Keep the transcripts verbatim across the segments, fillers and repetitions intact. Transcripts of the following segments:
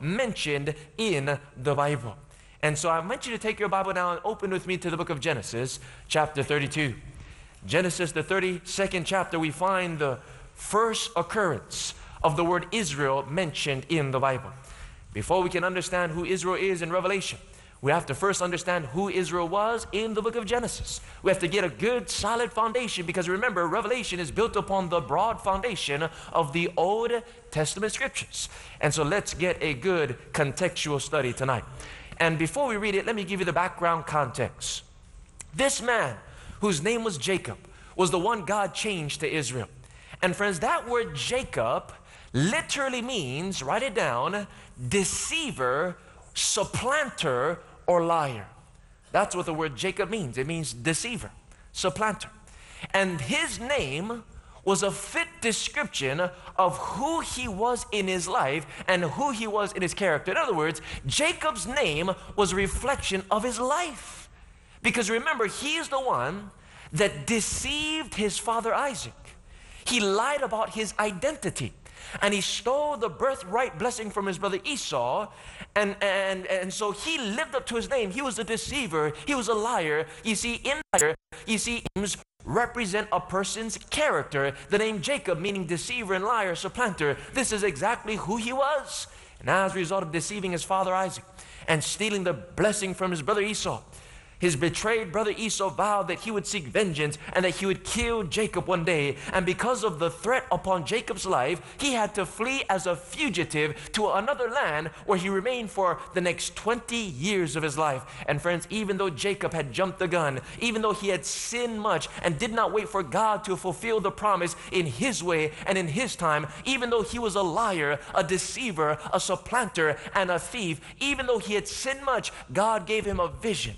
mentioned in the Bible. And so I want you to take your Bible now and open with me to the book of Genesis, chapter thirty-two. Genesis, the thirty-second chapter, we find the first occurrence of the word Israel mentioned in the Bible. Before we can understand who Israel is in Revelation, we have to first understand who Israel was in the book of Genesis. We have to get a good, solid foundation, because remember, Revelation is built upon the broad foundation of the Old Testament scriptures. And so let's get a good contextual study tonight. And before we read it, let me give you the background context. This man, whose name was Jacob, was the one God changed to Israel. And friends, that word Jacob literally means, write it down, deceiver, supplanter, or liar. That's what the word Jacob means. It means deceiver, supplanter. And his name was a fit description of who he was in his life and who he was in his character. In other words, Jacob's name was a reflection of his life. Because remember, he is the one that deceived his father Isaac. He lied about his identity, and he stole the birthright blessing from his brother Esau, and, and, and so he lived up to his name. He was a deceiver. He was a liar. You see, in liar, you see, names represent a person's character. The name Jacob, meaning deceiver and liar, supplanter, this is exactly who he was. And as a result of deceiving his father Isaac and stealing the blessing from his brother Esau, his betrayed brother Esau vowed that he would seek vengeance and that he would kill Jacob one day. And because of the threat upon Jacob's life, he had to flee as a fugitive to another land, where he remained for the next twenty years of his life. And friends, even though Jacob had jumped the gun, even though he had sinned much and did not wait for God to fulfill the promise in his way and in his time, even though he was a liar, a deceiver, a supplanter, and a thief, even though he had sinned much, God gave him a vision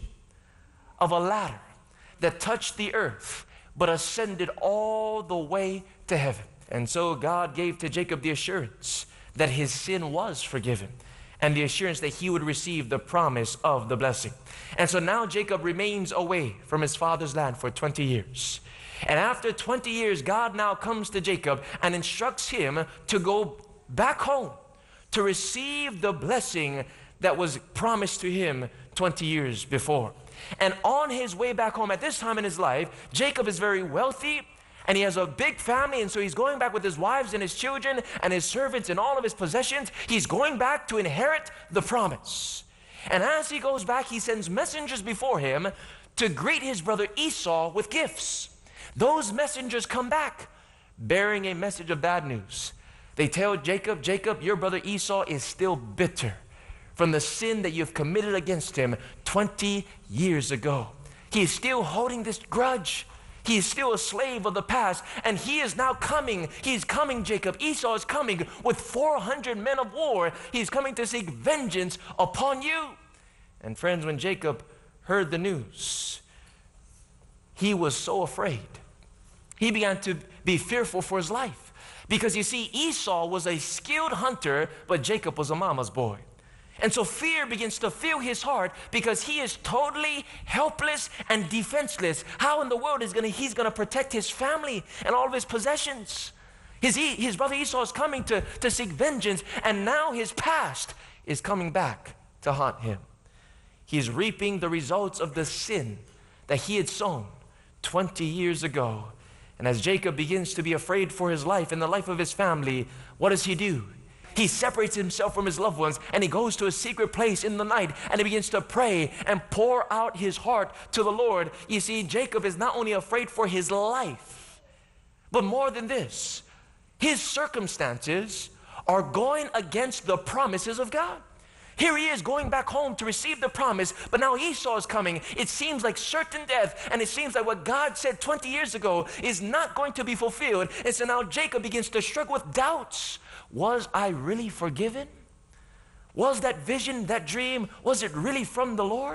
of a ladder that touched the earth but ascended all the way to heaven. And so God gave to Jacob the assurance that his sin was forgiven, and the assurance that he would receive the promise of the blessing. And so now Jacob remains away from his father's land for twenty years. And after twenty years, God now comes to Jacob and instructs him to go back home to receive the blessing that was promised to him twenty years before. And on his way back home, at this time in his life, Jacob is very wealthy and he has a big family, and so he's going back with his wives and his children and his servants and all of his possessions. He's going back to inherit the promise. And as he goes back, he sends messengers before him to greet his brother Esau with gifts. Those messengers come back bearing a message of bad news. They tell Jacob, Jacob, your brother Esau is still bitter from the sin that you've committed against him twenty years ago. He is still holding this grudge. He is still a slave of the past, and he is now coming. He's coming, Jacob. Esau is coming with four hundred men of war. He's coming to seek vengeance upon you. And friends, when Jacob heard the news, he was so afraid. He began to be fearful for his life, because you see, Esau was a skilled hunter, but Jacob was a mama's boy. And so fear begins to fill his heart, because he is totally helpless and defenseless. How in the world is gonna, he's going to protect his family and all of his possessions? His, his brother Esau is coming to, to seek vengeance, and now his past is coming back to haunt him. He's reaping the results of the sin that he had sown twenty years ago. And as Jacob begins to be afraid for his life and the life of his family, what does he do? He separates himself from his loved ones, and he goes to a secret place in the night, and he begins to pray and pour out his heart to the Lord. You see, Jacob is not only afraid for his life, but more than this, his circumstances are going against the promises of God. Here he is going back home to receive the promise, but now Esau is coming. It seems like certain death, and it seems like what God said twenty years ago is not going to be fulfilled. And so now Jacob begins to struggle with doubts. Was I really forgiven? Was that vision, that dream, was it really from the Lord?